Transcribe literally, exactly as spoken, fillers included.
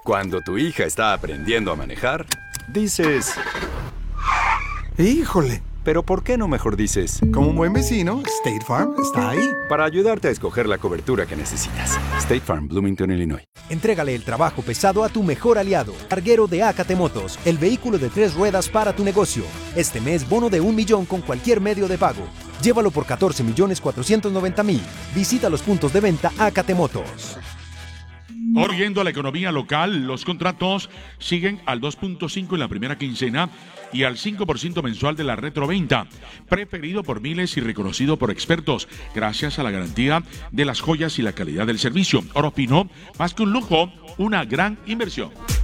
Cuando tu hija está aprendiendo a manejar, dices... ¡Híjole! Pero ¿por qué no mejor dices? Como un buen vecino, State Farm está ahí. Para ayudarte a escoger la cobertura que necesitas. State Farm, Bloomington, Illinois. Entrégale el trabajo pesado a tu mejor aliado. Carguero de Acate Motos, el vehículo de tres ruedas para tu negocio. Este mes, bono de un millón con cualquier medio de pago. Llévalo por catorce millones cuatrocientos noventa mil. Visita los puntos de venta Acate Motos. Oriendo a la economía local, los contratos siguen al dos punto cinco en la primera quincena y al cinco por ciento mensual de la retroventa, preferido por miles y reconocido por expertos, gracias a la garantía de las joyas y la calidad del servicio. Oropino, más que un lujo, una gran inversión.